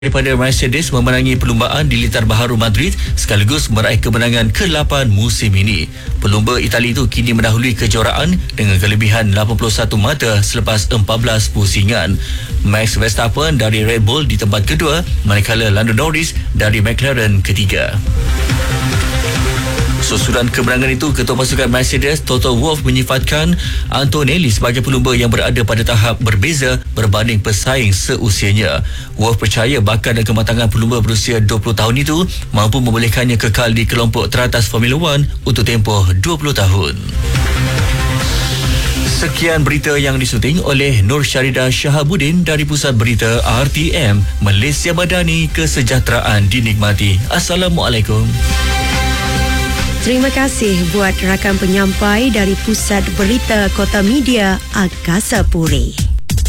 Daripada Mercedes memenangi perlumbaan di Litar Baharu Madrid sekaligus meraih kemenangan ke-8 musim ini. Pelumba Itali itu kini mendahului kejuaraan dengan kelebihan 81 mata selepas 14 pusingan. Max Verstappen dari Red Bull di tempat kedua, manakala Lando Norris dari McLaren ketiga. Susulan kemenangan itu, Ketua Pasukan Mercedes Toto Wolff menyifatkan Antonelli sebagai pelumba yang berada pada tahap berbeza berbanding pesaing seusianya. Wolff percaya bakat dan kematangan pelumba berusia 20 tahun itu mampu membolehkannya kekal di kelompok teratas Formula 1 untuk tempoh 20 tahun. Sekian berita yang disuting oleh Nur Syaridah Shahabuddin dari Pusat Berita RTM. Malaysia Madani, kesejahteraan dinikmati. Assalamualaikum. Terima kasih buat rakan penyampai dari Pusat Berita Kota Media Angkasa Puri.